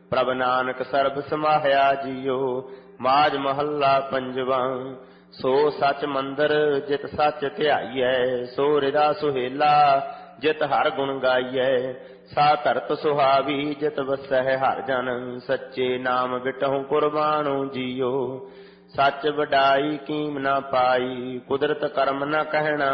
ਪ੍ਰਭ ਨਾਨਕ ਸਰਬ ਸਮਾਹਿਆ ਜੀਓ। ਮਾਝ ਮਹੱਲਾ ਪੰਜਵਾਂ। ਸੋ ਸਚ ਮੰਦਰ ਜਿਤ ਸਚ ਧਿਆਈਐ, ਸੋ ਹਿਰਦਾ ਸੁਹੇਲਾ ਜਿਤ ਹਰ ਗੁਣ ਗਾਈਐ। ਸਾ ਧਰਤ ਸੁਹਾਵੀ ਜਿਤ ਵਸੈ ਹਰ ਜਨ, ਸੱਚੇ ਨਾਮ ਬਿਟਹੁ ਕੁਰਬਾਨੁ ਜੀਓ। ਸੱਚ ਵਡਾਈ ਕੀਮ ਨਾ ਪਾਈ, ਕੁਦਰਤ ਕਰਮ ਨ ਕਹਿਣਾ